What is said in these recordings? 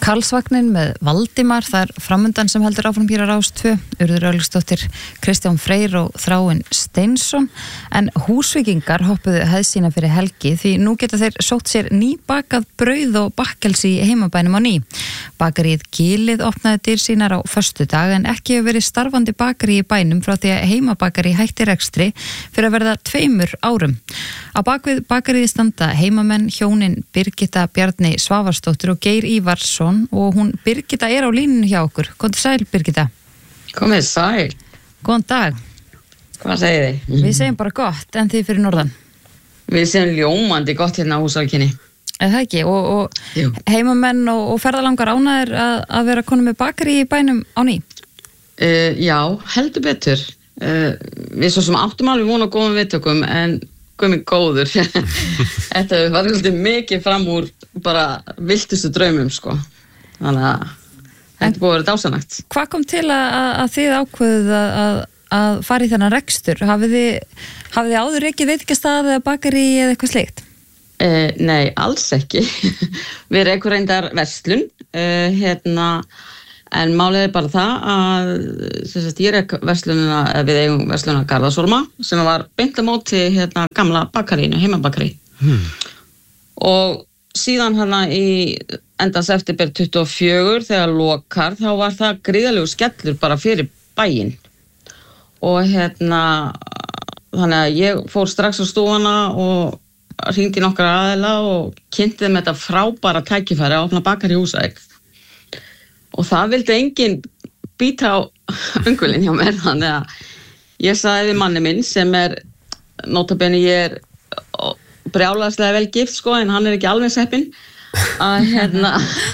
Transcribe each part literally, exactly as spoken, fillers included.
Karlsvagnin með Valdimar, það er framundan sem heldur áfram hér á Rás tvö, Urður Örlygsdóttir, Kristján Freyr og Þráinn Steinsson, en Húsvíkingar hoppuðu hefð sína fyrir helgi því nú geta þeir sótt sér nýbakað brauð og bakkelsi í heimabænum á ný. Bakaríð Gilið opnaði dyr sínar á föstudag en ekki hefur verið starfandi bakarí í bænum frá því að heimabakari hætti rekstri fyrir að verða tveimur árum. Á bakvið bakaríði standa heimamenn hjónin Birgitta Bjarni Svavarsdóttir og Geir Ívarsson og hún Birgitta er á línunni hjá okkur. Komdu sæl, Birgitta. Komið sæl. Góðan dag. Hvað segir þið? Við segjum bara gott, en þið fyrir norðan. Við segjum ljómandi gott hérna á Húsavíkinni. Er það ekki? Og, og heimamenn og, og ferðalangar ánægðir að, að vera konum með bakarí í bænum á ný? Uh, já, heldur betur. Uh, við svo sem áttum alveg vona góðum viðtökum, en komið góður. Þetta var svolítið mikið fram úr bara viltustu draumum, sko. Þannig að þetta búið að vera dásanlegt. Hvað kom til að, að þið ákveðuð að, að fara í þennan rekstur? Hafið þið, hafið þið áður ekki veitingastað eða bakarí eða eitthvað slíkt? Uh, nei, alls ekki. Við erum eitthvað reyndar verslun, uh, hérna, en málið er bara það að sagt, ég er ekki verslununa, við eigum verslununa Garðarshólma sem var beint á móti hérna gamla bakarínu, heimabakarí. Hmm. Og síðan hérna í enda september tuttugu og fjögur þegar lokar, þá var það gríðarlegur skellur bara fyrir bæinn. Og hérna, þannig að ég fór strax á stúfana og hringdi nokkra aðila og kynnti þeim þetta frábæra tækifæri að opna bakarí í Húsavík. Og það vildi enginn býta á öngulinn hjá mér, þannig að ég sagði við manni minn sem er, notabene ég er brjálæðislega vel gift, sko, en hann er ekki alveg seppinn, að hérna,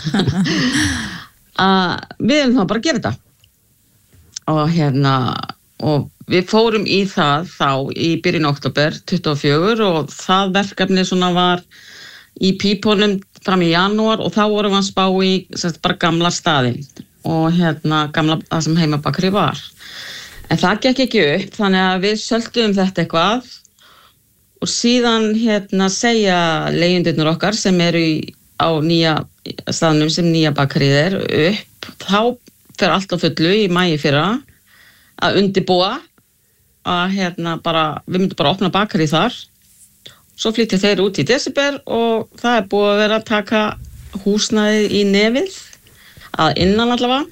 að við erum þá bara að gera þetta. Og hérna, og við fórum í það þá í byrjun október tuttugu og fjögur og það verkefni svona var í pípunum fram í janúar og þá vorum við að spá í sagt, bara gamla staðinn og hérna gamla það sem heimabakari var. En það gekk ekki upp, þannig að við sölduðum þetta eitthvað og síðan hérna segja leigjendurnir okkar sem eru í, á nýja staðnum sem nýja bakarið er upp, þá fer allt á fullu í maí fyrra að undirbúa að hérna bara, við myndum bara opna bakarið þar. Svo flytja þeir út í desember og það er búið að vera að taka húsnæðið í nefið, að innan allavega.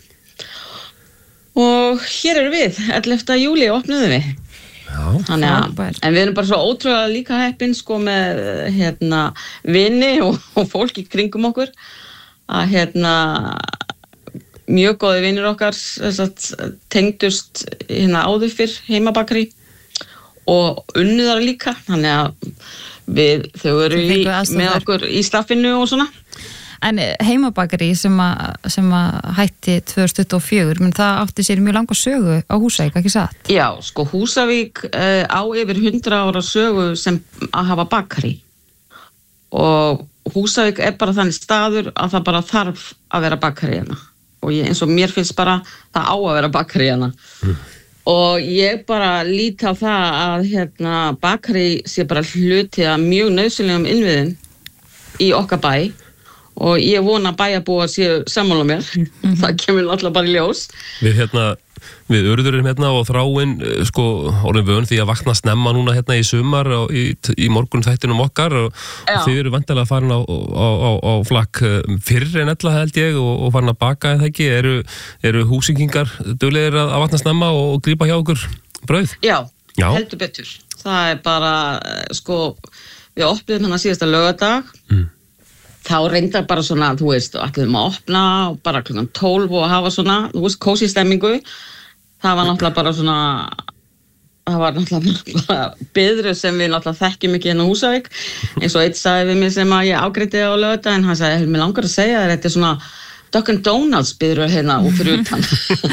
Og hér eru við, ellefta júlí opnuðum við. Já. Þannig að, en við erum bara svo ótrúlega líka heppin sko með hérna vini og, og fólk í kringum okkur. Að hérna mjög góði vinir okkar sagt, tengdust hérna áður fyrr heimabakari og unnuðar líka, þannig að við, þau eru í, með okkur í staffinu og svona. En heimabakari sem að, sem að hætti tvö þúsund tuttugu og fjögur, menn það átti sér mjög langa sögu á Húsavík, ekki satt? Já, sko Húsavík uh, á yfir hundrað ára sögu sem að hafa bakari og Húsavík er bara þannig staður að það bara þarf að vera bakari hérna og ég, eins og mér finnst bara það á að vera bakari hérna. Mm. Og ég bara líti á það að hérna, bakari sé bara hluti að mjög nauðsynlegum innviðum í okkar bæ og ég vona að bæjarbúar séu sammála mér. Mm-hmm. Það kemur náttúrulega bara í ljós. Við hérna, við Urðurum hérna og Þráinn sko orðin vön því að vakna snemma núna hérna í sumar og í, í morgun þættinum okkar og, og þið eru vantilega farin á, á, á, á flakk fyrr en ella held ég og, og farin að baka eða ekki. Eru, eru húsingingar duglegir að, að vakna snemma og, og grípa hjá okkur brauð? Já, Já, heldur betur. Það er bara, sko, við opnum hana síðasta laugardag. Mm. Þá reyndar bara svona, þú veist, ætlum að opna og bara klukkan tólf og hafa svona, þú veist, kósí stemmingu. Það var náttúrulega bara svona, það var náttúrulega bara biðru sem við náttúrulega þekkjum ekki hérna á Húsavík. Eins og eitt sagði við mig sem að ég ágreiti á laugardaginn, hann sagði, mér langar að segja þér, þetta er svona Dunkin' Donuts biðru hérna út fyrir utan.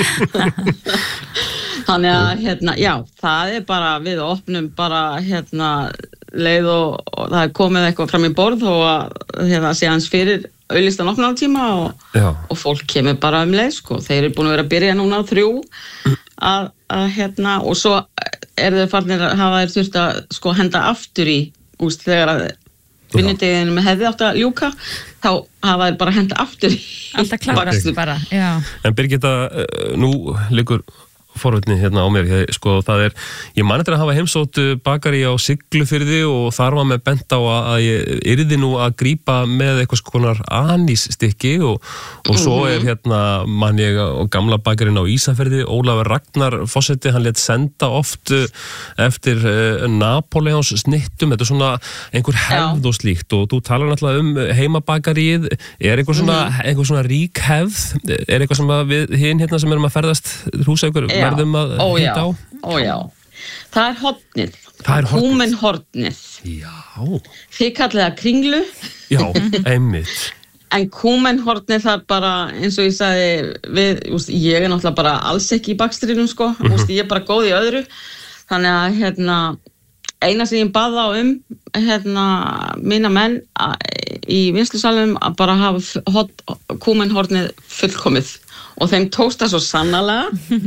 Þannig að, hérna, já, það er bara, við opnum bara, hérna, leið og, og það er komið eitthvað fram í borð og að hérna sé hans fyrir auðlistan opnartíma og, og fólk kemur bara um leið sko. Þeir eru búin að vera að byrja núna á þrjú að, að hérna og svo er þeir farnir að hafa þeir þurft að sko henda aftur í úst þegar að vinnudeginum hefði átt að ljúka, þá hafa þeir bara henda aftur í alltaf klárast bara, já. En Birgitta, nú liggur forvitni hérna á mér, sko, það er ég man eftir að hafa heimsótt bakari á Siglufirði og þar var með bent á að ég yrði nú að grípa með eitthvað skonar anísstykki og, og svo er hérna man ég og gamla bakarinn á Ísafirði, Ólafur Ragnar forseti, hann lét senda oft eftir uh, Napoleons snittum, þetta er svona einhver hefð og slíkt og þú talar náttúrulega um heimabakarið, er einhver svona, mm-hmm. einhver svona rík hefð, er eitthvað sem við hinn hérna sem erum að ferðast húsaukur verðum að ó, hita á? Ó já, það er hornið, það er hornið. Kúmenhornið. Já. Þið kallið það kringlu. Já, einmitt. En kúmenhornið það bara, eins og ég sagði, við, úst, ég er náttúrulega bara alls ekki í bakstrinum, sko, mm-hmm. úst, ég er bara góð í öðru, þannig að, hérna, eina sem ég baða á um, hérna, mína menn að, í vinnslusalunum að bara hafa hot, kúmenhornið fullkomið og þeim tókst það svo sannarlega.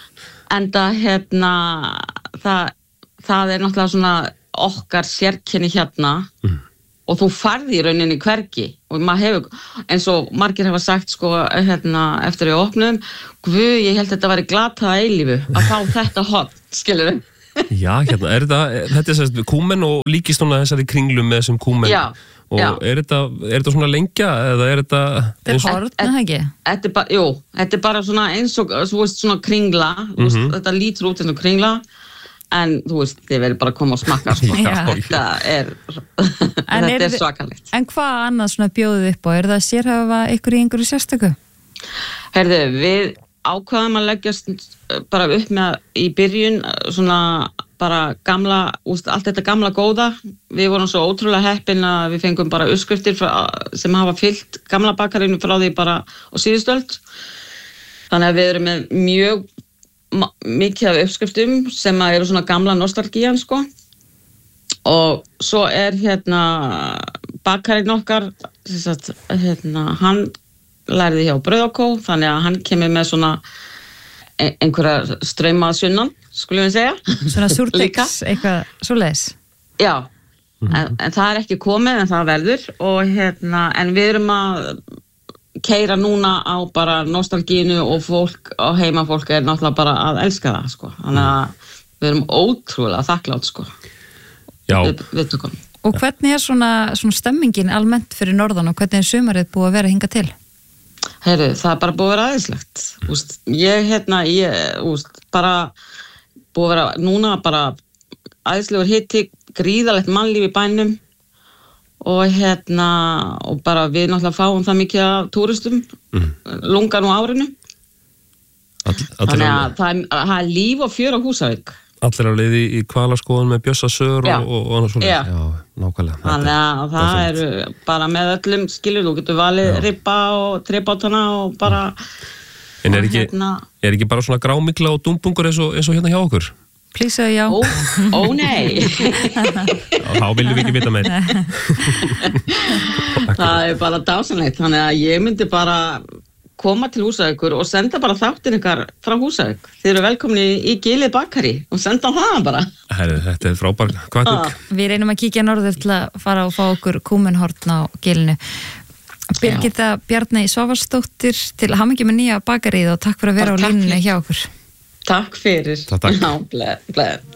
Enda hérna það, það er náttúrulega svona okkar sérkenni hérna mm. og þú farði í rauninni hvergi og maður hefur, eins og margir hafa sagt sko hérna eftir að ég opnum, guð, ég held að þetta væri glatað að eilífu að fá þetta hot, skilur við? Já, hérna, er þetta, þetta er sérst kúmen og líkist svona þessari kringlum með þessum kúmen. Já. Og Já. er þetta, er þetta svona lengja eða er þetta... Þetta er horn, eða ekki? Þetta er bara, jú, þetta er bara svona eins og, þú veist, svona kringla, mm-hmm. veist, þetta lítur út eins og kringla, en þú veist, þið verður bara að koma og smakka, sko. Þetta er, þetta er, er svakalegt. En hvað annað svona bjóðið upp á? Er það að sérhafa ykkur í einhverju sérstöku? Herðu, við ákvaðum að leggjast bara upp með í byrjun, svona... bara gamla, úst, allt þetta gamla góða. Við vorum svo ótrúlega heppin að við fengum bara uppskriftir sem hafa fyllt gamla bakarinu frá því bara á síðustöld. Þannig að við erum með mjög mikið af uppskriftum sem eru svona gamla nostalgían, sko. Og svo er hérna bakarinn okkar, sagt, hérna, hann lærði hjá Brauð og Kó, þannig að hann kemur með svona einhverja straumaða sunnan, skulum við segja. Svona súrteiks, eitthvað svoleiðis. Já, mm-hmm. en, en það er ekki komið, en það verður. Og hérna, en við erum að keyra núna á bara nostalgínu og fólk, og heimafólk er náttúrulega bara að elska það, sko. Þannig að við erum ótrúlega þakklátt, sko. Já. Við, við tökum. Og hvernig er svona, svona stemmingin almennt fyrir norðan og hvernig er sumarið búið að vera hingað til? Heyrðu, það er bara búið að vera aðeinslegt. Úst, ég, hérna, ég, úst, bara búið að vera núna bara aðeinslegur hitti, gríðalegt mannlíf í bænum og hérna, og bara við náttúrulega fáum það mikið af túristum, mm. lungan á árinu. All, Þannig að það er, það er líf og fjör á Húsavík. Allir á leiði í hvalaskoðun með Bjössa Sör og, og, og annars svona. Já. Já, nákvæmlega. Þannig að það er bara með öllum skilur, þú getur valið Já. Ribba og trébátana og bara... En er ekki, hérna, er ekki bara svona grámikla og dumbungur eins og, eins og hérna hjá okkur? Plísa já. Ó, ó nei. Þá viljum við ekki vita meir. Það er bara dásanlegt, þannig að ég myndi bara... koma til Húsavíkur og senda bara þáttin ykkar frá Húsavík. Þið eru velkomni í Gilið bakari og senda það bara. Herri, þetta er frábær hvatning. Ah. Við reynum að kíkja norður til að fara og fá okkur kúmenhorn á Gilinu. Birgitta Bjarney Svavarsdóttir, til hamingju með nýja bakarið og takk fyrir að vera á línunni hjá okkur. Takk fyrir. Takk, takk. Já, bleið, bleið.